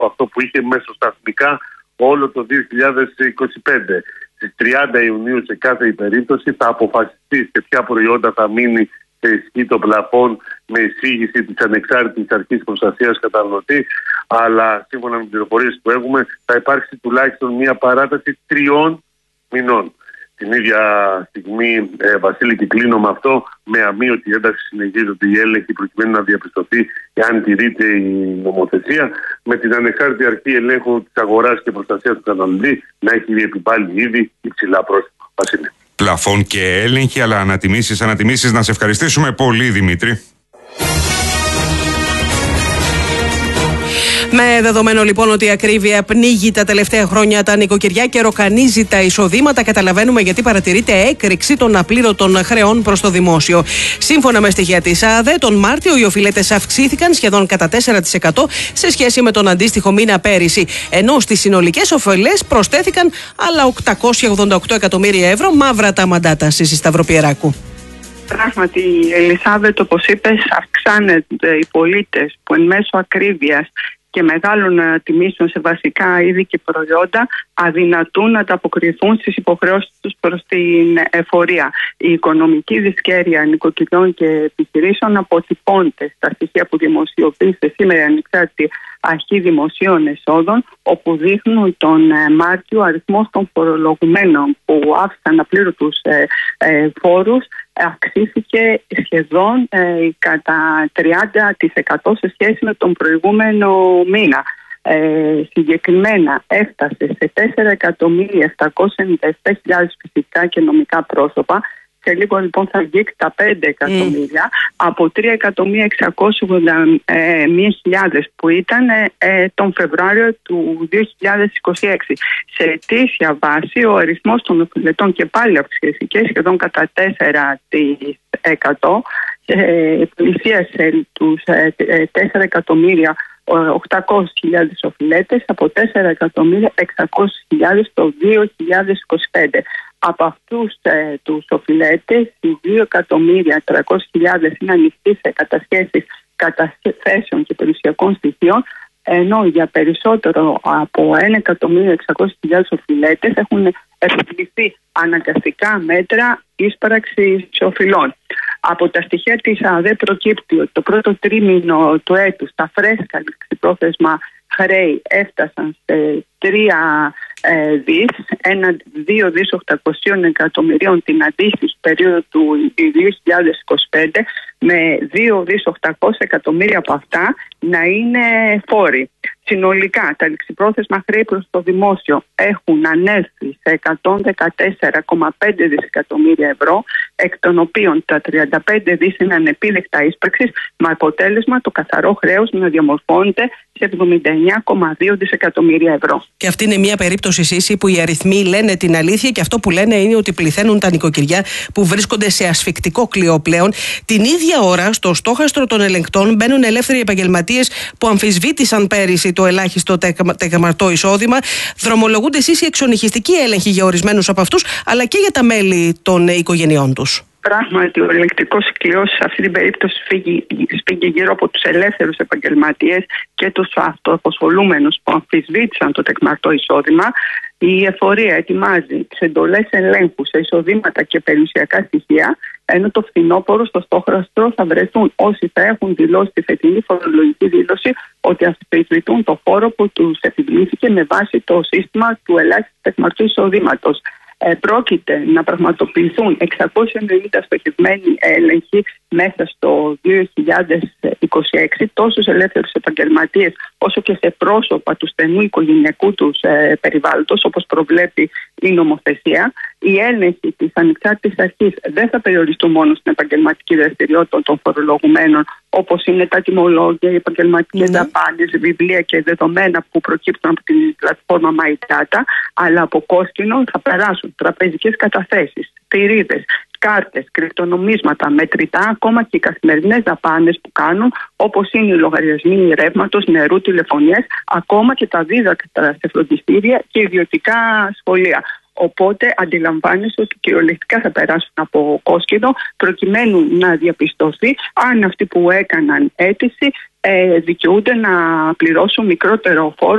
αυτό που είχε μεσοσταθμικά όλο το 2025. Στις 30 Ιουνίου σε κάθε περίπτωση θα αποφασιστεί σε ποια προϊόντα θα μείνει σε ισχύ το πλαφόν με εισήγηση της Ανεξάρτητης Αρχής Προστασίας Καταναλωτή, αλλά σύμφωνα με τις πληροφορίες που έχουμε θα υπάρξει τουλάχιστον μια παράταση 3 μηνών. Την ίδια στιγμή, Βασίλη, και κλείνω με αυτό, με αμείωτη ένταση συνεχίζονται οι έλεγχοι προκειμένου να διαπιστωθεί εάν τηρείται η νομοθεσία, με την Ανεξάρτητη Αρχή Ελέγχου της Αγοράς και Προστασίας του Καταναλωτή να έχει επιβάλει ήδη υψηλά πρόστιμα. Βασίλη. Πλαφών και έλεγχοι, αλλά ανατιμήσεις. Να σε ευχαριστήσουμε πολύ, Δημήτρη. Με δεδομένο λοιπόν ότι η ακρίβεια πνίγει τα τελευταία χρόνια τα νοικοκυριά και ροκανίζει τα εισοδήματα, καταλαβαίνουμε γιατί παρατηρείται έκρηξη των απλήρωτων χρεών προς το δημόσιο. Σύμφωνα με στοιχεία της ΑΔΕ, τον Μάρτιο οι οφειλέτες αυξήθηκαν σχεδόν κατά 4% σε σχέση με τον αντίστοιχο μήνα πέρυσι, ενώ στις συνολικές οφειλές προσθέθηκαν άλλα 888 εκατομμύρια ευρώ, μαύρα τα μαντάτα στη Σταυροπιεράκου. Πράγματι, Ελισάβετ, όπως είπες, αυξάνονται οι πολίτες που εν μέσω ακρίβειας και μεγάλων τιμήσεων σε βασικά είδη και προϊόντα αδυνατούν να ανταποκριθούν στις υποχρεώσεις τους προς την εφορία. Η οικονομική δυσκέρεια νοικοκυριών και επιχειρήσεων αποτυπώνεται στα στοιχεία που δημοσιοποιείται σήμερα η Ανεξάρτητη Αρχή Δημοσίων Εσόδων, όπου δείχνουν τον Μάρτιο αριθμός των φορολογουμένων που άφησαν απλήρωτους φόρους αυξήθηκε σχεδόν κατά 30% σε σχέση με τον προηγούμενο μήνα. Συγκεκριμένα έφτασε σε 4.797.000 φυσικά και νομικά πρόσωπα. Σε λίγο λοιπόν θα αγγίξει τα 5 εκατομμύρια από 3.681.000 που ήταν τον Φεβρουάριο του 2026. Σε ετήσια βάση ο αριθμός των οφειλετών και πάλι αυξήθηκε σχεδόν κατά 4%. Πλησίασε τους 4.800.000 οφειλέτες από 4.600.000 το 2025. Από αυτούς τους οφειλέτες, οι 2.300.000 είναι ανοιχτοί σε κατασχέσεις καταθέσεων και περιουσιακών στοιχείων, ενώ για περισσότερο από 1.600.000 οφειλέτες έχουν επιβληθεί αναγκαστικά μέτρα ίσπραξης οφειλών. Από τα στοιχεία της ΑΔΕ προκύπτει ότι το πρώτο τρίμηνο του έτους τα φρέσκα ληξιπρόθεσμα χρέη έφτασαν σε 3 δις, 2.800 εκατομμυρίων την αντίστοιχη περίοδο του 2025, με 2.800 εκατομμύρια από αυτά να είναι φόροι. Συνολικά τα ληξιπρόθεσμα χρέη προς το δημόσιο έχουν ανέλθει σε 114,5 δισεκατομμύρια ευρώ, εκ των οποίων τα 35 δις είναι ανεπίλεκτα ίσπραξης, με αποτέλεσμα το καθαρό χρέος να διαμορφώνεται σε 79,2 δισεκατομμύρια ευρώ. Και αυτή είναι μια περίπτωση, Σύση, που οι αριθμοί λένε την αλήθεια και αυτό που λένε είναι ότι πληθαίνουν τα νοικοκυριά που βρίσκονται σε ασφικτικό κλειό πλέον. Την ίδια ώρα, στο στόχαστρο των ελεγκτών μπαίνουν ελεύθεροι επαγγελματίες που αμφισβήτησαν πέρυσι το ελάχιστο τεκμαρτό εισόδημα. Δρομολογούνται εσείς οι εξονυχιστικοί έλεγχοι για ορισμένους από αυτούς, αλλά και για τα μέλη των οικογενειών τους. Πράγματι, ο ελεγκτικός κλειός σε αυτή την περίπτωση φύγει γύρω από τους ελεύθερους επαγγελματίες και τους αυτοαποσχολούμενους που αμφισβήτησαν το τεκμαρτό εισόδημα. Η εφορία ετοιμάζει τις εντολές ελέγχου σε εισοδήματα και περιουσιακά στοιχεία, ενώ το φθινόπωρο στο στόχαστρο θα βρεθούν όσοι θα έχουν δηλώσει τη φετινή φορολογική δήλωση ότι αμφισβητούν το φόρο που τους επιβλήθηκε με βάση το σύστημα του ελάχιστου τεκμαρτού εισοδήματος. Πρόκειται να πραγματοποιηθούν 690 στοχευμένοι έλεγχοι μέσα στο 2026, τόσο σε ελεύθερους επαγγελματίες όσο και σε πρόσωπα του στενού οικογενειακού τους περιβάλλοντος, όπως προβλέπει η νομοθεσία. Οι έλεγχοι της Ανεξάρτητης Αρχής δεν θα περιοριστούν μόνο στην επαγγελματική δραστηριότητα των φορολογουμένων, όπως είναι τα τιμολόγια, οι επαγγελματικές δαπάνες, βιβλία και δεδομένα που προκύπτουν από την πλατφόρμα MyData, αλλά από κόσκινο θα περάσουν τραπεζικές καταθέσεις, θηρίδες, κάρτες, κρυπτονομίσματα, μετρητά, ακόμα και οι καθημερινές δαπάνες που κάνουν, όπως είναι οι λογαριασμοί ρεύματος, νερού, τηλεφωνίες, ακόμα και τα δίδακτρα σε φροντιστήρια και ιδιωτικά σχολεία. Οπότε αντιλαμβάνεσαι ότι κυριολεκτικά θα περάσουν από κόσκινο προκειμένου να διαπιστωθεί αν αυτοί που έκαναν αίτηση δικαιούνται να πληρώσουν μικρότερο φόρο